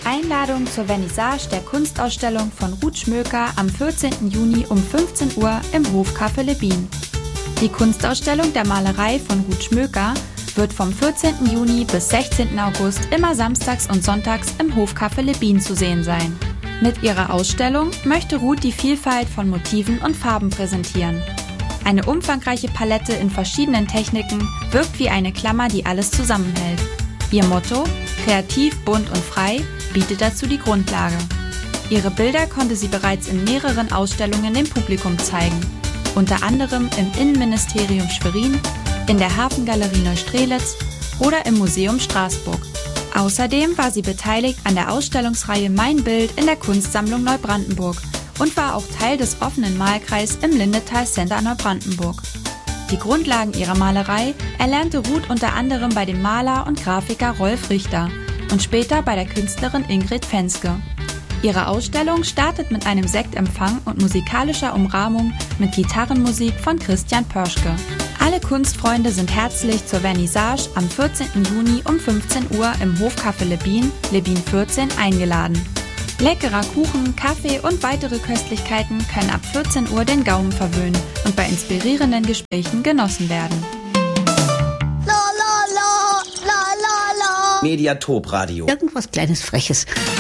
Einladung zur Vernissage der Kunstausstellung von Ruth Schmöker am 14. Juni um 15 Uhr im Hofcafé Lebien. Die Kunstausstellung der Malerei von Ruth Schmöker wird vom 14. Juni bis 16. August immer samstags und sonntags im Hofcafé Lebien zu sehen sein. Mit ihrer Ausstellung möchte Ruth die Vielfalt von Motiven und Farben präsentieren. Eine umfangreiche Palette in verschiedenen Techniken wirkt wie eine Klammer, die alles zusammenhält. Ihr Motto, kreativ, bunt und frei, bietet dazu die Grundlage. Ihre Bilder konnte sie bereits in mehreren Ausstellungen dem Publikum zeigen, unter anderem im Innenministerium Schwerin, in der Hafengalerie Neustrelitz oder im Museum Straßburg. Außerdem war sie beteiligt an der Ausstellungsreihe Mein Bild in der Kunstsammlung Neubrandenburg und war auch Teil des offenen Malkreis im Lindetal Center Neubrandenburg. Die Grundlagen ihrer Malerei erlernte Ruth unter anderem bei dem Maler und Grafiker Rolf Richter und später bei der Künstlerin Ingrid Fenske. Ihre Ausstellung startet mit einem Sektempfang und musikalischer Umrahmung mit Gitarrenmusik von Christian Pörschke. Alle Kunstfreunde sind herzlich zur Vernissage am 14. Juni um 15 Uhr im Hofcafé Lebien, Lebien 14, eingeladen. Leckerer Kuchen, Kaffee und weitere Köstlichkeiten können ab 14 Uhr den Gaumen verwöhnen und bei inspirierenden Gesprächen genossen werden. Mediatop Radio. Irgendwas Kleines, Freches.